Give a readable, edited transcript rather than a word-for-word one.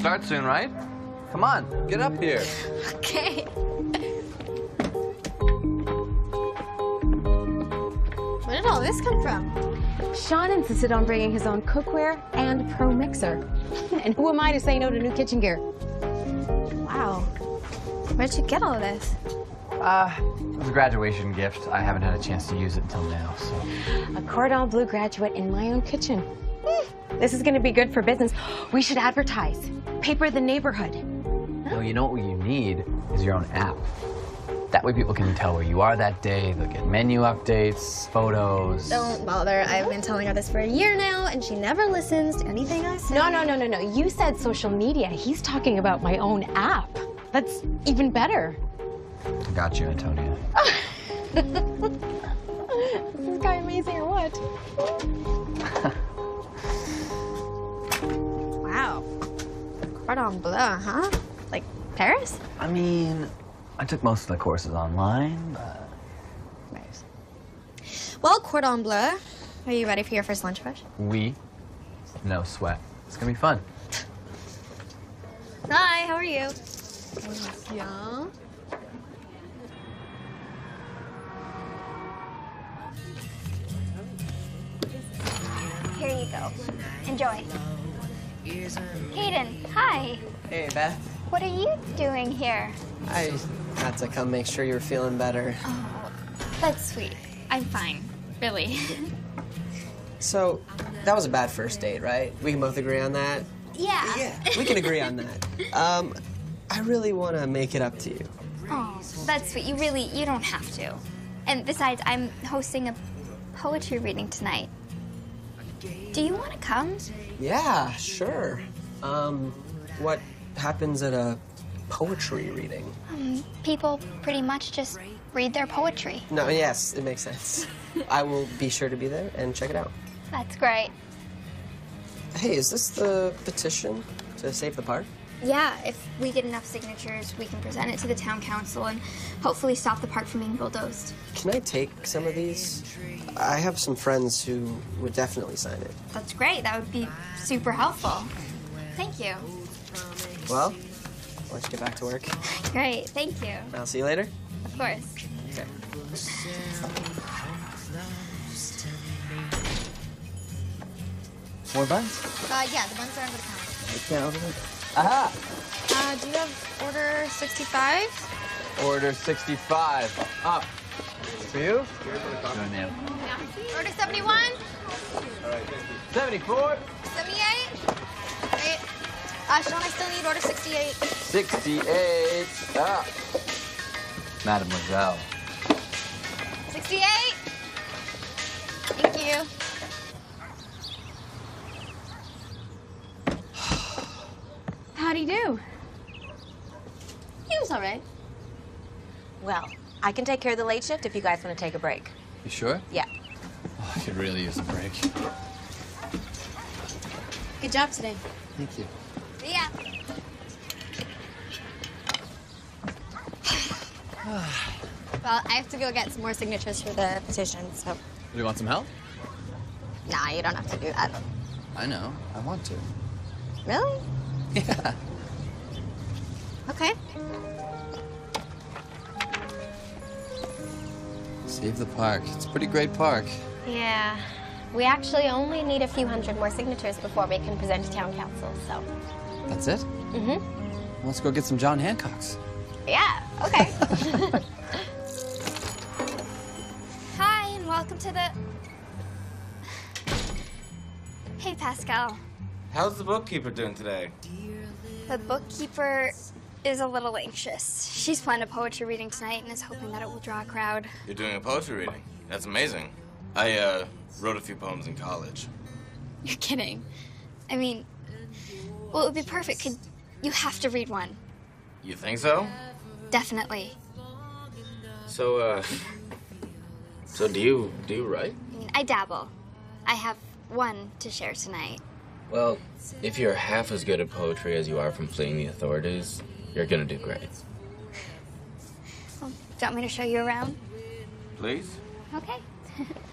start soon, right? Come on, get up here. Okay. Where did all this come from? Sean insisted on bringing his own cookware and pro mixer. And who am I to say no to new kitchen gear? Wow. Where'd you get all this? It was a graduation gift. I haven't had a chance to use it until now, so. A Cordon Bleu graduate in my own kitchen. This is gonna be good for business. We should advertise. Paper the neighborhood. No, you know what you need is your own app. That way people can tell where you are that day. They'll get menu updates, photos. Don't bother. I've been telling her this for a year now, and she never listens to anything I say. No. You said social media. He's talking about my own app. That's even better. I got you, Antonia. Is this guy amazing or what? Wow. Cordon Bleu, huh? Like Paris? I mean, I took most of the courses online, but... Nice. Well, Cordon Bleu, are you ready for your first lunch rush? No sweat. It's gonna be fun. Hi, how are you? Yeah. Here you go. Enjoy. Hayden, hi. Hey, Beth. What are you doing here? I had to come make sure you were feeling better. Oh, that's sweet. I'm fine, really. So, that was a bad first date, right? We can both agree on that? Yeah. Yeah, we can agree on that. I really want to make it up to you. Oh, that's sweet. You don't have to. And besides, I'm hosting a poetry reading tonight. Do you want to come? Yeah, sure. What happens at a poetry reading? People pretty much just read their poetry. No, yes, it makes sense. I will be sure to be there and check it out. That's great. Hey, is this the petition to save the park? Yeah, if we get enough signatures, we can present it to the town council and hopefully stop the park from being bulldozed. Can I take some of these? I have some friends who would definitely sign it. That's great. That would be super helpful. Thank you. Well, I'll let you get back to work. Great. Thank you. I'll see you later. Of course. Okay. More buns? Yeah, the buns are under the counter. Okay, over there. Aha! Do you have order 65? Order 65. Up. For you? Good man. Order 71? 74. 78? Wait. Sean, I still need order 68. 68. Up. Mademoiselle. 68? Thank you. How'd he do? He was all right. Well, I can take care of the late shift if you guys want to take a break. You sure? Yeah. Oh, I could really use a break. Good job today. Thank you. Yeah. Well, I have to go get some more signatures for the petition, so... Do you want some help? Nah, you don't have to do that. I know. I want to. Really? Yeah. Okay. Save the park. It's a pretty great park. Yeah. We actually only need a few hundred more signatures before we can present to town council, so... That's it? Mm-hmm. Let's go get some John Hancocks. Yeah, okay. Hi, and welcome to the... Hey, Pascal. How's the bookkeeper doing today? The bookkeeper is a little anxious. She's planned a poetry reading tonight and is hoping that it will draw a crowd. You're doing a poetry reading? That's amazing. I, wrote a few poems in college. You're kidding. I mean, well, it would be perfect. You have to read one. You think so? Definitely. So do you write? I mean, I dabble. I have one to share tonight. Well, if you're half as good at poetry as you are from fleeing the authorities, you're gonna do great. Well, do you want me to show you around? Please? Okay.